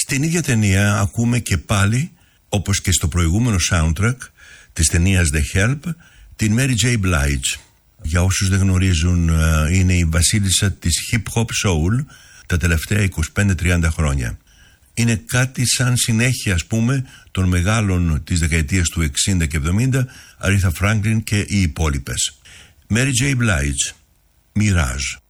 Στην ίδια ταινία ακούμε και πάλι, όπως και στο προηγούμενο soundtrack της ταινίας The Help, την Mary J. Blige. Για όσους δεν γνωρίζουν, είναι η βασίλισσα της hip hop soul τα τελευταία 25-30 χρόνια. Είναι κάτι σαν συνέχεια, ας πούμε, των μεγάλων της δεκαετίας του 60 και 70, Aretha Franklin και οι υπόλοιπες. Mary J. Blige, Mirage.